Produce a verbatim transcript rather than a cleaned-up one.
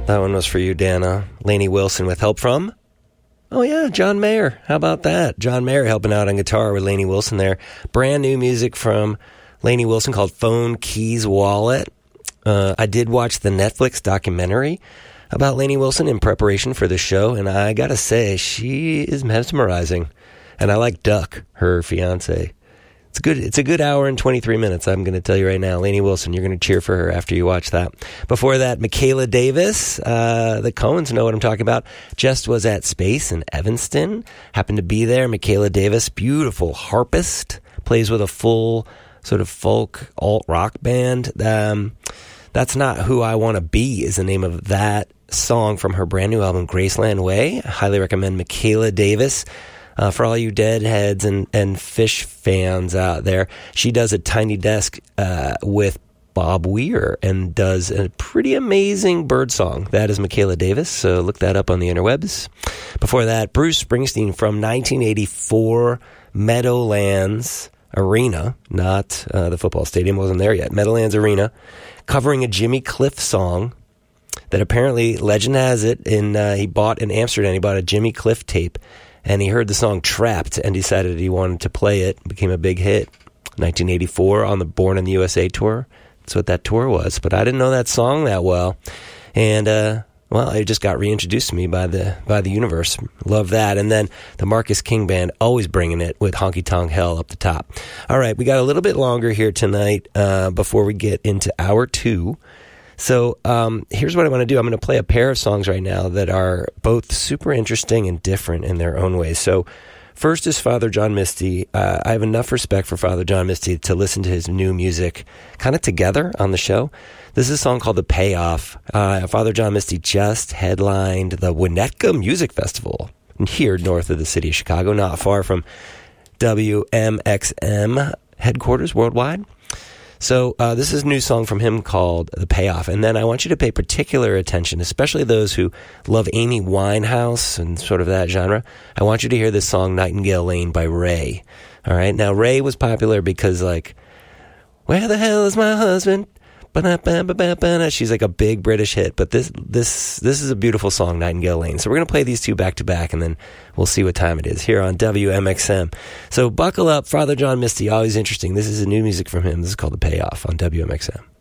That one was for you, Dana. Lainey Wilson with help from... Oh, yeah, John Mayer. How about that? John Mayer helping out on guitar with Lainey Wilson there. Brand new music from Lainey Wilson called Phone Keys Wallet. Uh, I did watch the Netflix documentary about Lainey Wilson in preparation for the show, and I gotta say, she is mesmerizing. And I like Duck, her fiance. It's good. It's a good hour and twenty-three minutes, I'm going to tell you right now. Lainey Wilson, you're going to cheer for her after you watch that. Before that, Michaela Davis. Uh, the Coens know what I'm talking about. Just was at Space in Evanston. Happened to be there. Michaela Davis, beautiful harpist. Plays with a full sort of folk alt-rock band. Um, That's Not Who I Want to Be is the name of that song from her brand new album, Graceland Way. I highly recommend Michaela Davis. Uh, for all you Deadheads and, and Fish fans out there, she does a Tiny Desk uh, with Bob Weir and does a pretty amazing bird song. That is Michaela Davis, so look that up on the interwebs. Before that, Bruce Springsteen from nineteen eighty-four, Meadowlands Arena, not uh, the football stadium, wasn't there yet, Meadowlands Arena, covering a Jimmy Cliff song that apparently, legend has it, in uh, he bought in Amsterdam, he bought a Jimmy Cliff tape, and he heard the song Trapped and decided he wanted to play it. It became a big hit. nineteen eighty-four on the Born in the U S A tour. That's what that tour was. But I didn't know that song that well. And, uh, well, it just got reintroduced to me by the by the universe. Love that. And then the Marcus King Band, always bringing it with Honky Tonk Hell up the top. All right, we got a little bit longer here tonight uh, before we get into hour two. So um, here's what I want to do. I'm going to play a pair of songs right now that are both super interesting and different in their own ways. So first is Father John Misty. Uh, I have enough respect for Father John Misty to listen to his new music kind of together on the show. This is a song called The Payoff. Uh, Father John Misty just headlined the Winnetka Music Festival here north of the city of Chicago, not far from W M X M headquarters worldwide. So uh, this is a new song from him called The Payoff. And then I want you to pay particular attention, especially those who love Amy Winehouse and sort of that genre. I want you to hear this song, Nightingale Lane by Ray. All right. Now, Ray was popular because, like, where the hell is my husband? Ba-da-ba-ba-ba-ba. She's like a big British hit, but this this this is a beautiful song, Nightingale Lane. So we're going to play these two back to back, and then we'll see what time it is here on W M X M. So buckle up, Father John Misty, always interesting. This is a new music from him. This is called The Payoff on W M X M.